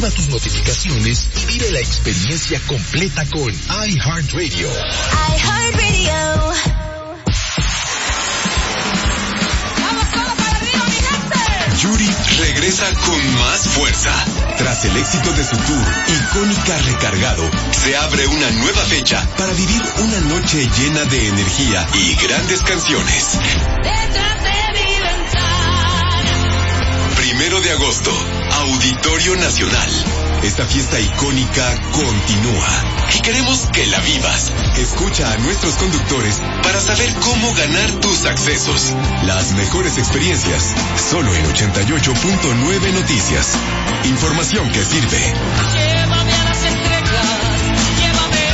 Activa tus notificaciones y vive la experiencia completa con iHeartRadio. iHeartRadio. Yuri regresa con más fuerza. Tras el éxito de su tour, Icónica Recargado, se abre una nueva fecha para vivir una noche llena de energía y grandes canciones. Detrás de mi ventana. 1 de agosto, Auditorio Nacional. Esta fiesta icónica continúa y queremos que la vivas. Escucha a nuestros conductores para saber cómo ganar tus accesos. Las mejores experiencias, solo en 88.9 Noticias. Información que sirve. Llévame a las estrellas, llévame.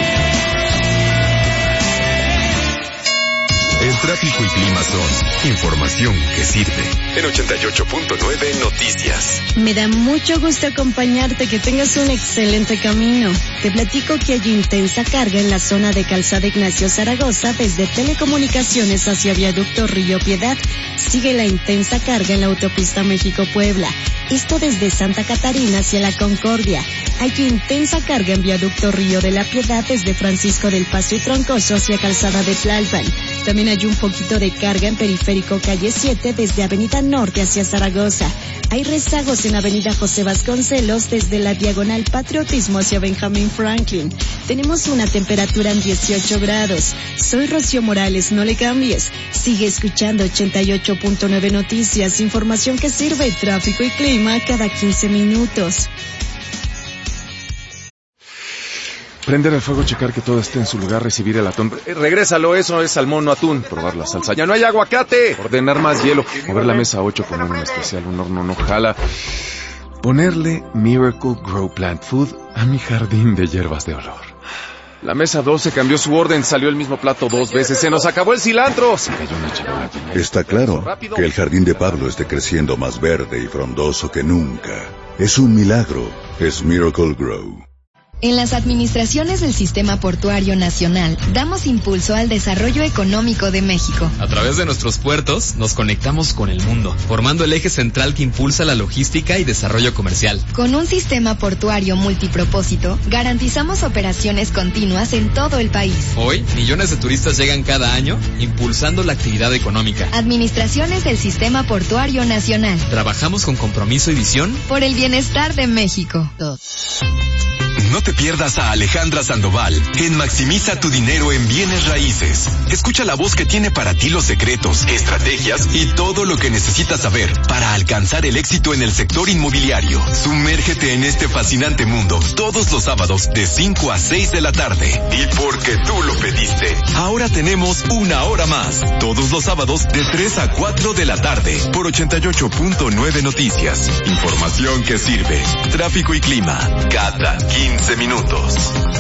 El tráfico y clima son información que sirve. En 88.9 Noticias. Me da mucho gusto acompañarte, que tengas un excelente camino. Te platico que hay intensa carga en la zona de Calzada Ignacio Zaragoza desde Telecomunicaciones hacia Viaducto Río Piedad. Sigue la intensa carga en la autopista México-Puebla. Esto desde Santa Catarina hacia La Concordia. Hay intensa carga en Viaducto Río de la Piedad desde Francisco del Paso y Troncoso hacia Calzada de Tlalpan. También hay un poquito de carga en Periférico Calle 7 desde Avenida Norte hacia Zaragoza. Hay rezagos en Avenida José Vasconcelos desde la Diagonal Patriotismo hacia Benjamín Franklin. Tenemos una temperatura en 18 grados. Soy Rocío Morales, no le cambies. Sigue escuchando 88.9 Noticias, información que sirve, tráfico y clima cada 15 minutos. Prender el fuego, checar que todo esté en su lugar, recibir el atún. Regrésalo, eso es salmón, no atún. Probar la salsa. ¡Ya no hay aguacate! Ordenar más hielo. Mover la mesa 8, poner un especial, un horno no jala. Ponerle Miracle Grow Plant Food a mi jardín de hierbas de olor. La mesa 12 cambió su orden, salió el mismo plato 2 veces. ¡Se nos acabó el cilantro! Se cayó una charola llena. Está claro que el jardín de Pablo esté creciendo más verde y frondoso que nunca. Es un milagro. Es Miracle Grow. En las administraciones del Sistema Portuario Nacional, damos impulso al desarrollo económico de México. A través de nuestros puertos, nos conectamos con el mundo, formando el eje central que impulsa la logística y desarrollo comercial. Con un sistema portuario multipropósito, garantizamos operaciones continuas en todo el país. Hoy, millones de turistas llegan cada año, impulsando la actividad económica. Administraciones del Sistema Portuario Nacional. Trabajamos con compromiso y visión por el bienestar de México. No te pierdas a Alejandra Sandoval en Maximiza tu dinero en bienes raíces. Escucha la voz que tiene para ti los secretos, estrategias y todo lo que necesitas saber para alcanzar el éxito en el sector inmobiliario. Sumérgete en este fascinante mundo todos los sábados de 5 a 6 de la tarde. Y porque tú lo pediste, ahora tenemos una hora más. Todos los sábados de 3 a 4 de la tarde por 88.9 Noticias. Información que sirve. Tráfico y clima cada 15 minutos.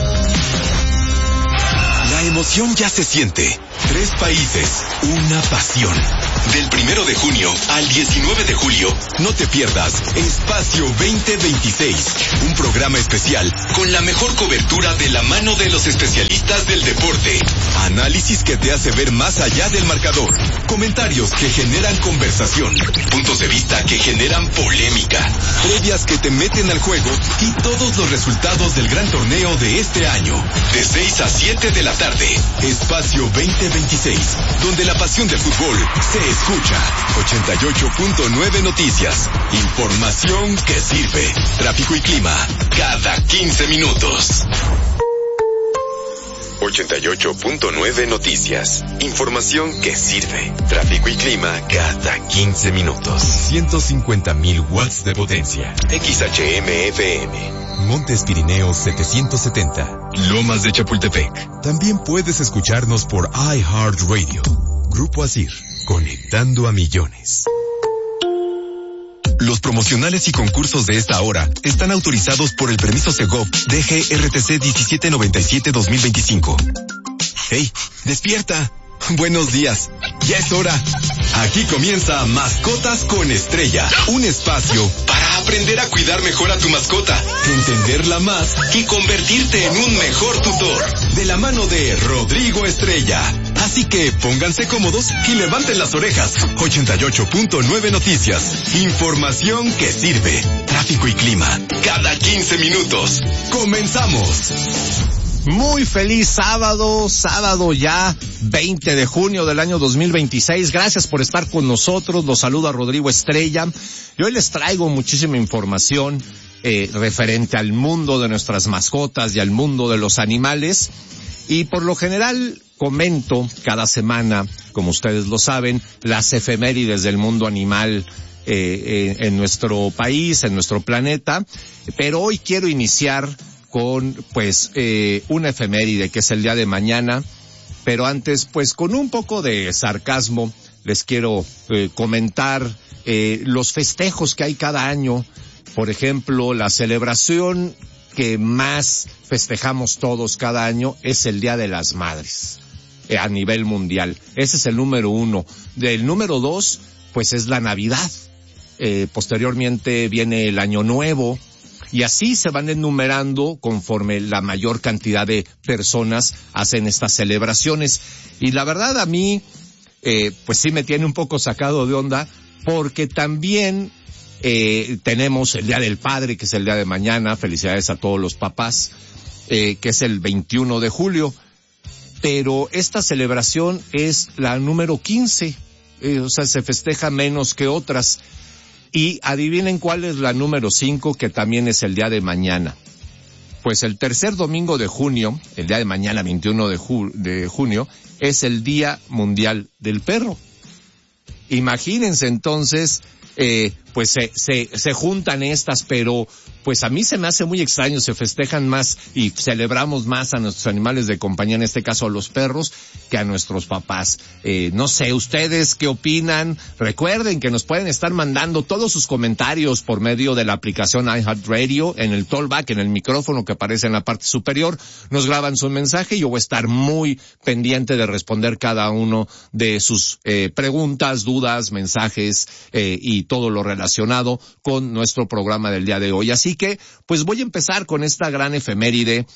La emoción ya se siente. 3 países, una pasión. Del 1 de junio al 19 de julio, no te pierdas Espacio 2026, un programa especial con la mejor cobertura de la mano de los especialistas del deporte. Análisis que te hace ver más allá del marcador. Comentarios que generan conversación. Puntos de vista que generan polémica. Previas que te meten al juego y todos los resultados del gran torneo de este año. De 6 a 7 de la tarde. Espacio 2026, donde la pasión del fútbol se escucha. 88.9 Noticias. Información que sirve. Tráfico y clima cada 15 minutos. 88.9 Noticias. Información que sirve. Tráfico y clima cada 15 minutos. 150,000 watts de potencia. XHM-FM. Montes Pirineos 770. Lomas de Chapultepec. También puedes escucharnos por iHeartRadio. Grupo Asir. Conectando a millones. Los promocionales y concursos de esta hora están autorizados por el permiso Segov DGRTC 1797-2025. ¡Hey! ¡Despierta! Buenos días. Ya es hora. Aquí comienza Mascotas con Estrella, un espacio para aprender a cuidar mejor a tu mascota, entenderla más y convertirte en un mejor tutor. De la mano de Rodrigo Estrella. Así que pónganse cómodos y levanten las orejas. 88.9 Noticias. Información que sirve. Tráfico y clima. Cada 15 minutos. ¡Comenzamos! Muy feliz sábado ya 20 de junio del año 2026. Gracias por estar con nosotros. Los saluda Rodrigo Estrella. Y hoy les traigo muchísima información referente al mundo de nuestras mascotas y al mundo de los animales. Y por lo general comento cada semana, como ustedes lo saben, las efemérides del mundo animal en nuestro país, en nuestro planeta. Pero hoy quiero iniciar con una efeméride que es el día de mañana, pero antes con un poco de sarcasmo les quiero comentar los festejos que hay cada año. Por ejemplo, la celebración que más festejamos todos cada año es el Día de las Madres a nivel mundial. Ese es el número 1. Del número 2, es la Navidad. Posteriormente viene el Año Nuevo. Y así se van enumerando conforme la mayor cantidad de personas hacen estas celebraciones. Y la verdad a mí, sí me tiene un poco sacado de onda, porque también tenemos el Día del Padre, que es el día de mañana. Felicidades a todos los papás, que es el 21 de julio. Pero esta celebración es la número 15, se festeja menos que otras. Y adivinen cuál es la número 5, que también es el día de mañana. Pues el tercer domingo de junio, el día de mañana, 21 de junio, es el Día Mundial del Perro. Imagínense entonces, se juntan estas, pero a mí se me hace muy extraño, se festejan más y celebramos más a nuestros animales de compañía, en este caso a los perros, que a nuestros papás. No sé, ¿ustedes qué opinan? Recuerden que nos pueden estar mandando todos sus comentarios por medio de la aplicación iHeartRadio, en el talkback, en el micrófono que aparece en la parte superior. Nos graban su mensaje y yo voy a estar muy pendiente de responder cada uno de sus preguntas, dudas, mensajes y todo lo relacionado con nuestro programa del día de hoy. Así que, voy a empezar con esta gran efeméride,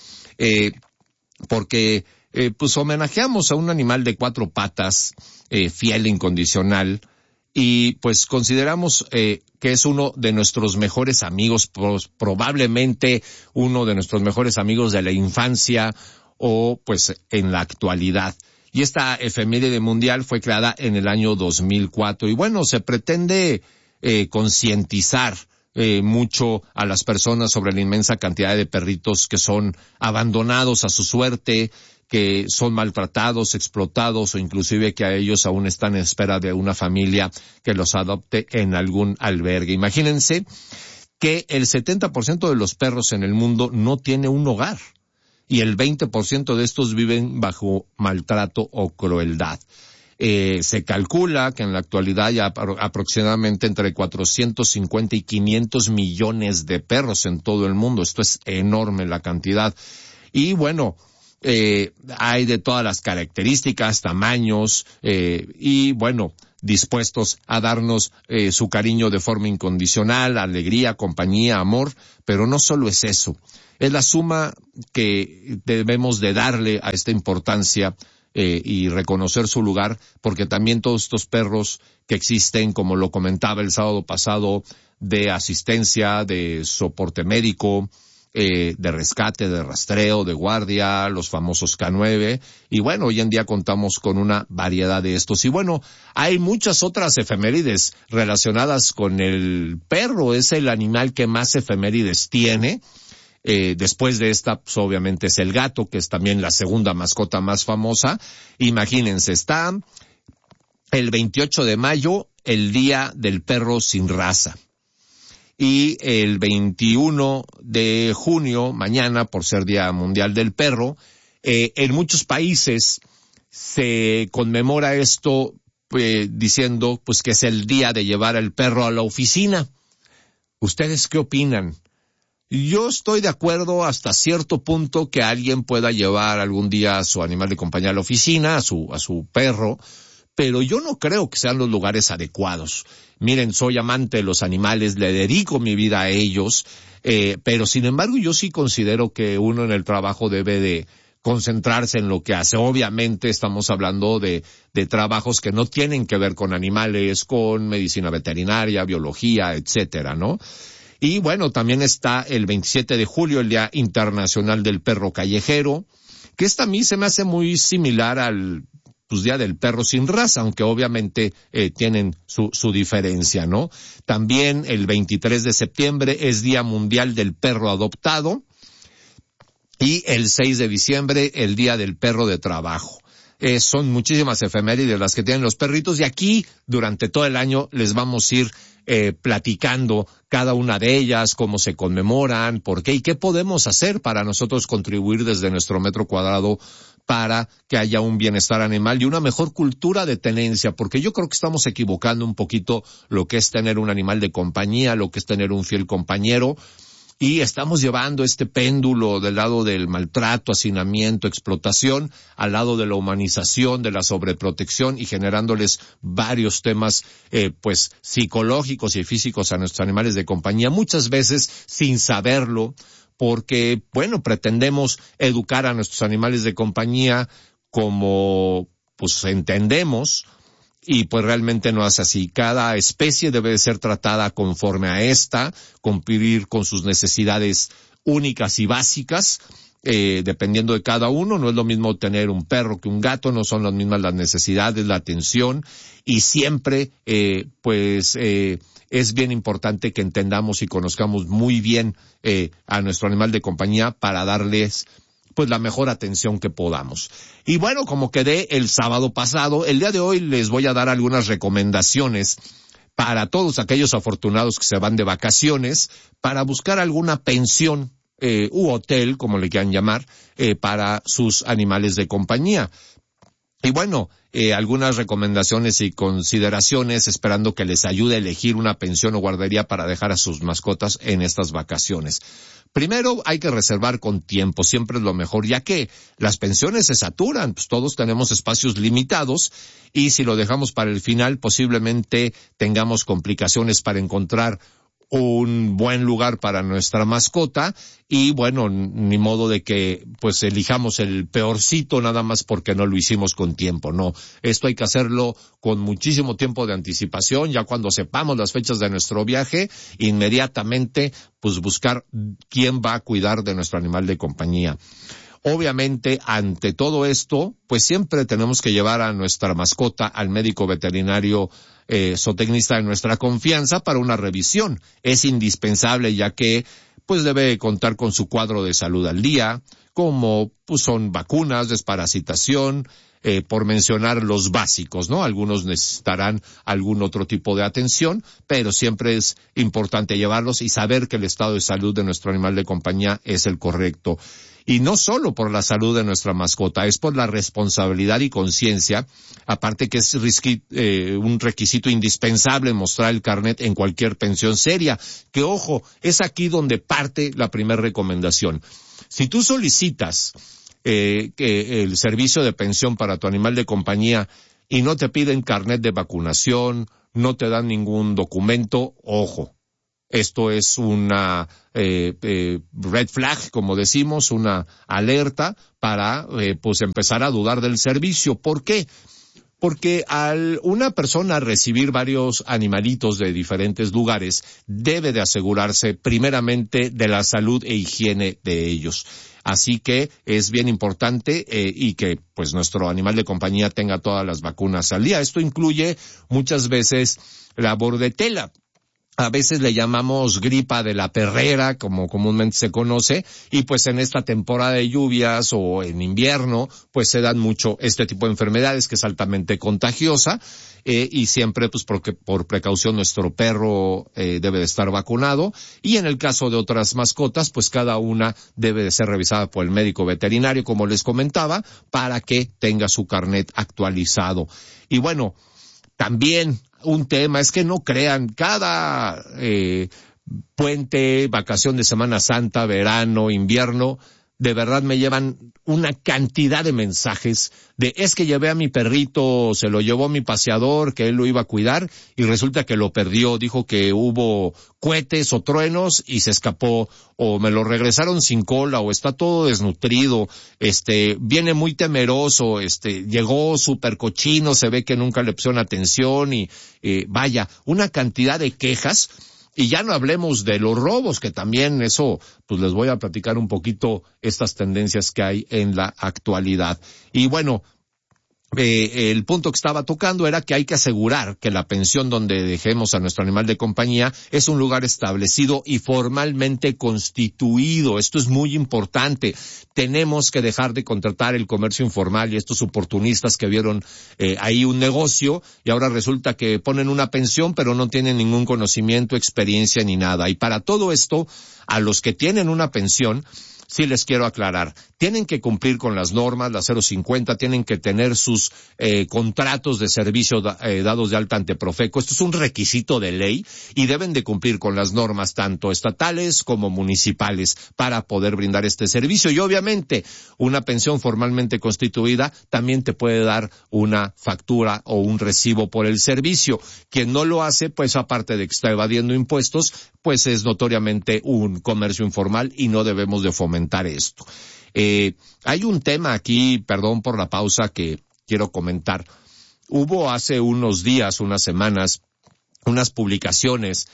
porque, homenajeamos a un animal de 4 patas, fiel e incondicional, y consideramos, que es uno de nuestros mejores amigos, probablemente uno de nuestros mejores amigos de la infancia, o en la actualidad. Y esta efeméride mundial fue creada en el año 2004, y se pretende concientizar mucho a las personas sobre la inmensa cantidad de perritos que son abandonados a su suerte, que son maltratados, explotados, o inclusive que a ellos aún están en espera de una familia que los adopte en algún albergue. Imagínense que el 70% de los perros en el mundo no tiene un hogar, y el 20% de estos viven bajo maltrato o crueldad. Se calcula que en la actualidad hay aproximadamente entre 450 y 500 millones de perros en todo el mundo. Esto es enorme la cantidad. Y hay de todas las características, tamaños, dispuestos a darnos su cariño de forma incondicional, alegría, compañía, amor. Pero no solo es eso. Es la suma que debemos de darle a esta importancia y reconocer su lugar, porque también todos estos perros que existen, como lo comentaba el sábado pasado, de asistencia, de soporte médico, de rescate, de rastreo, de guardia, los famosos K9, y hoy en día contamos con una variedad de estos. Y hay muchas otras efemérides relacionadas con el perro. Es el animal que más efemérides tiene. Después de esta, obviamente es el gato, que es también la segunda mascota más famosa. Imagínense, está el 28 de mayo, el Día del Perro Sin Raza. Y el 21 de junio, mañana, por ser Día Mundial del Perro, en muchos países se conmemora esto diciendo que es el día de llevar al perro a la oficina. ¿Ustedes qué opinan? Yo estoy de acuerdo hasta cierto punto que alguien pueda llevar algún día a su animal de compañía a la oficina, a su perro, pero yo no creo que sean los lugares adecuados. Miren, soy amante de los animales, le dedico mi vida a ellos, pero sin embargo yo sí considero que uno en el trabajo debe de concentrarse en lo que hace. Obviamente estamos hablando de trabajos que no tienen que ver con animales, con medicina veterinaria, biología, etcétera, ¿no? Y bueno, también está el 27 de julio, el Día Internacional del Perro Callejero, que a mí se me hace muy similar al Día del Perro sin Raza, aunque obviamente tienen su diferencia, ¿no? También el 23 de septiembre es Día Mundial del Perro Adoptado y el 6 de diciembre el Día del Perro de Trabajo. Son muchísimas efemérides las que tienen los perritos y aquí durante todo el año les vamos a ir platicando cada una de ellas, cómo se conmemoran, por qué y qué podemos hacer para nosotros contribuir desde nuestro metro cuadrado para que haya un bienestar animal y una mejor cultura de tenencia, porque yo creo que estamos equivocando un poquito lo que es tener un animal de compañía, lo que es tener un fiel compañero. Y estamos llevando este péndulo del lado del maltrato, hacinamiento, explotación, al lado de la humanización, de la sobreprotección y generándoles varios temas, pues, psicológicos y físicos a nuestros animales de compañía, muchas veces sin saberlo, porque, bueno, pretendemos educar a nuestros animales de compañía como, pues, entendemos, y pues realmente no es así. Cada especie debe de ser tratada conforme a esta, cumplir con sus necesidades únicas y básicas, dependiendo de cada uno. No es lo mismo tener un perro que un gato, no son las mismas las necesidades, la atención, y siempre, es bien importante que entendamos y conozcamos muy bien a nuestro animal de compañía para darles pues la mejor atención que podamos. Y bueno, como quedé el sábado pasado, el día de hoy les voy a dar algunas recomendaciones para todos aquellos afortunados que se van de vacaciones para buscar alguna pensión u hotel, como le quieran llamar, para sus animales de compañía. Y bueno, algunas recomendaciones y consideraciones esperando que les ayude a elegir una pensión o guardería para dejar a sus mascotas en estas vacaciones. Primero, hay que reservar con tiempo, siempre es lo mejor, ya que las pensiones se saturan, pues todos tenemos espacios limitados y si lo dejamos para el final, posiblemente tengamos complicaciones para encontrar un buen lugar para nuestra mascota y bueno, ni modo de que pues elijamos el peorcito nada más porque no lo hicimos con tiempo, no. Esto hay que hacerlo con muchísimo tiempo de anticipación, ya cuando sepamos las fechas de nuestro viaje, inmediatamente pues buscar quién va a cuidar de nuestro animal de compañía. Obviamente, ante todo esto, pues siempre tenemos que llevar a nuestra mascota al médico veterinario zootecnista de nuestra confianza para una revisión. Es indispensable ya que pues debe contar con su cuadro de salud al día, como pues son vacunas, desparasitación, por mencionar los básicos, ¿no? Algunos necesitarán algún otro tipo de atención, pero siempre es importante llevarlos y saber que el estado de salud de nuestro animal de compañía es el correcto. Y no solo por la salud de nuestra mascota, es por la responsabilidad y conciencia, aparte que es un requisito indispensable mostrar el carnet en cualquier pensión seria, que ojo, es aquí donde parte la primera recomendación. Si tú solicitas que el servicio de pensión para tu animal de compañía y no te piden carnet de vacunación, no te dan ningún documento, ojo. Esto es una red flag, como decimos, una alerta para pues empezar a dudar del servicio. ¿Por qué? Porque al una persona recibir varios animalitos de diferentes lugares, debe de asegurarse primeramente de la salud e higiene de ellos. Así que es bien importante y que pues nuestro animal de compañía tenga todas las vacunas al día. Esto incluye muchas veces la bordetela. A veces le llamamos gripa de la perrera, como comúnmente se conoce, y pues en esta temporada de lluvias o en invierno, pues se dan mucho este tipo de enfermedades que es altamente contagiosa, y siempre pues porque por precaución nuestro perro debe de estar vacunado, y en el caso de otras mascotas, pues cada una debe de ser revisada por el médico veterinario, como les comentaba, para que tenga su carnet actualizado. Y bueno, también un tema es que no crean, cada puente, vacación de Semana Santa, verano, invierno, de verdad me llevan una cantidad de mensajes de es que llevé a mi perrito, se lo llevó mi paseador, que él lo iba a cuidar y resulta que lo perdió, dijo que hubo cohetes o truenos y se escapó, o me lo regresaron sin cola, o está todo desnutrido, viene muy temeroso, llegó súper cochino, se ve que nunca le pusieron atención y vaya, una cantidad de quejas. Y ya no hablemos de los robos, que también eso, pues les voy a platicar un poquito estas tendencias que hay en la actualidad. Y bueno, el punto que estaba tocando era que hay que asegurar que la pensión donde dejemos a nuestro animal de compañía es un lugar establecido y formalmente constituido. Esto es muy importante. Tenemos que dejar de contratar el comercio informal y estos oportunistas que vieron ahí un negocio y ahora resulta que ponen una pensión pero no tienen ningún conocimiento, experiencia ni nada. Y para todo esto, a los que tienen una pensión, sí les quiero aclarar, tienen que cumplir con las normas, la 050, tienen que tener sus contratos de servicio dados de alta ante Profeco. Esto es un requisito de ley y deben de cumplir con las normas tanto estatales como municipales para poder brindar este servicio. Y obviamente una pensión formalmente constituida también te puede dar una factura o un recibo por el servicio. Quien no lo hace, pues aparte de que está evadiendo impuestos, pues es notoriamente un comercio informal y no debemos de fomentar esto. Hay un tema aquí, perdón por la pausa, que quiero comentar. Hubo hace unos días, unas semanas, unas publicaciones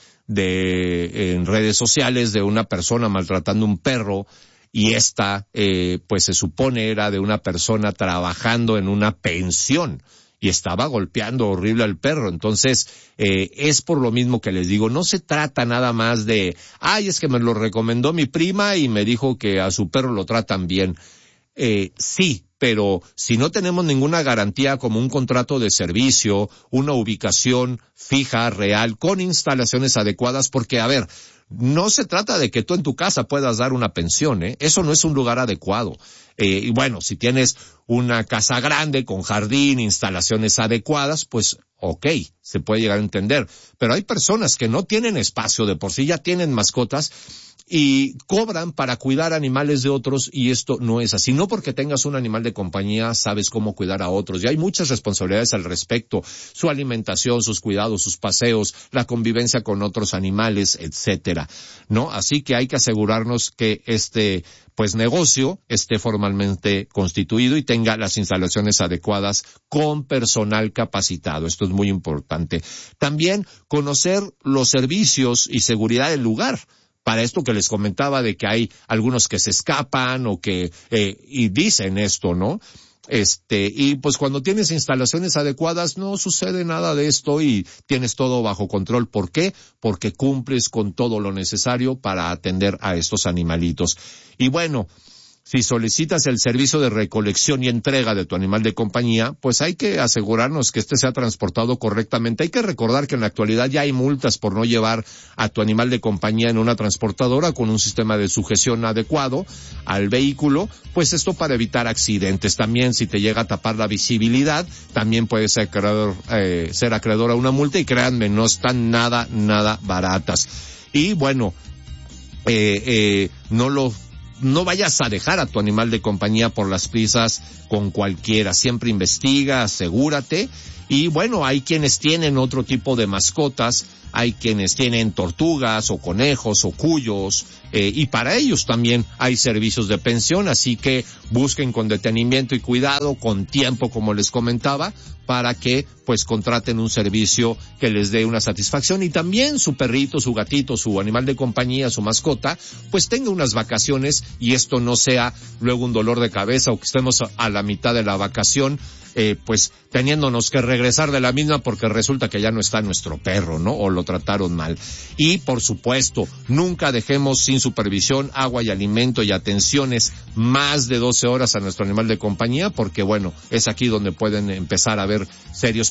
en redes sociales de una persona maltratando un perro y esta, pues se supone era de una persona trabajando en una pensión y estaba golpeando horrible al perro. Entonces, es por lo mismo que les digo, no se trata nada más de, es que me lo recomendó mi prima y me dijo que a su perro lo tratan bien. Sí, pero si no tenemos ninguna garantía como un contrato de servicio, una ubicación fija, real, con instalaciones adecuadas, porque, a ver, no se trata de que tú en tu casa puedas dar una pensión, eso no es un lugar adecuado. Y bueno, si tienes una casa grande con jardín, instalaciones adecuadas, pues ok, se puede llegar a entender. Pero hay personas que no tienen espacio, de por sí ya tienen mascotas y cobran para cuidar animales de otros y esto no es así. No porque tengas un animal de compañía sabes cómo cuidar a otros. Y hay muchas responsabilidades al respecto. Su alimentación, sus cuidados, sus paseos, la convivencia con otros animales, etcétera, ¿no? Así que hay que asegurarnos que negocio esté formalmente constituido y tenga las instalaciones adecuadas con personal capacitado. Esto es muy importante. También conocer los servicios y seguridad del lugar. Para esto que les comentaba de que hay algunos que se escapan o que, y dicen esto, ¿no? Y pues cuando tienes instalaciones adecuadas no sucede nada de esto y tienes todo bajo control. ¿Por qué? Porque cumples con todo lo necesario para atender a estos animalitos. Y bueno, si solicitas el servicio de recolección y entrega de tu animal de compañía, pues hay que asegurarnos que sea transportado correctamente. Hay que recordar que en la actualidad ya hay multas por no llevar a tu animal de compañía en una transportadora con un sistema de sujeción adecuado al vehículo, pues esto para evitar accidentes. También si te llega a tapar la visibilidad, también puedes ser acreedor a una multa y créanme, no están nada baratas. Y bueno, no vayas a dejar a tu animal de compañía por las prisas con cualquiera. Siempre investiga, asegúrate. Y bueno, hay quienes tienen otro tipo de mascotas, hay quienes tienen tortugas o conejos o cuyos, y para ellos también hay servicios de pensión, así que busquen con detenimiento y cuidado, con tiempo, como les comentaba, para que pues contraten un servicio que les dé una satisfacción y también su perrito, su gatito, su animal de compañía, su mascota, pues tenga unas vacaciones y esto no sea luego un dolor de cabeza o que estemos a la mitad de la vacación, pues teniéndonos que regresar de la misma porque resulta que ya no está nuestro perro, ¿no? O lo trataron mal. Y por supuesto, nunca dejemos sin supervisión, agua y alimento y atenciones más de 12 horas a nuestro animal de compañía porque bueno, es aquí donde pueden empezar a haber serios